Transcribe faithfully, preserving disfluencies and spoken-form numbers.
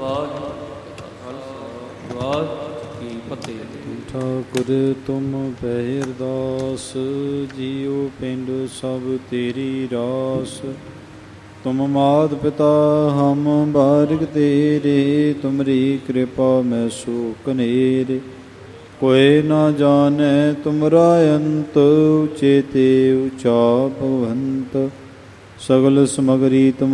ਠਾਕੁਰ ਤੁਮ ਪਹਿ ਅਰਦਾਸ, ਜੀਉ ਪਿੰਡ ਸਭ ਤੇਰੀ ਰਾਸ। ਤੁਮ ਮਾਤ ਪਿਤਾ ਹਮ ਬਾਰਿਕ ਤੇਰੇ, ਤੁਮਰੀ ਕਿਰਪਾ ਮੈਂ ਸੋ ਕਨੇਰੇ। ਕੋਇ ਨਾ ਜਾਣੈ ਤੁਮਰਾ ਅੰਤ, ਉਚੇਤੇ ਉਚਾ ਭਵੰਤ। ਸਗਲ ਸਮਗਰੀ ਤੁਮ